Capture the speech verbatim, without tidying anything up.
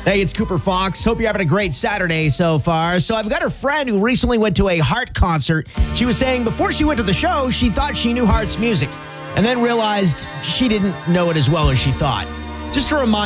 Hey, it's Cooper Fox. Hope you're having a great Saturday so far. So I've got a friend who recently went to a Heart concert. She was saying before she went to the show, she thought she knew Heart's music and then realized she didn't know it as well as she thought. Just a reminder.